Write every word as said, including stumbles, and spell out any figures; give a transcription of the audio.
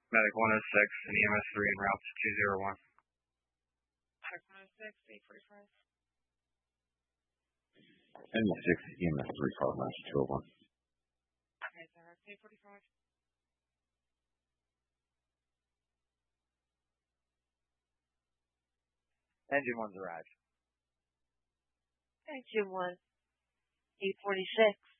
Medic one oh six and E M S three en route to two zero one. Medic one oh six, eight forty-five. M six, E M S three, call match two oh one. Okay, sir, eight forty-five. Engine one's arrived. Engine one, eight forty-six.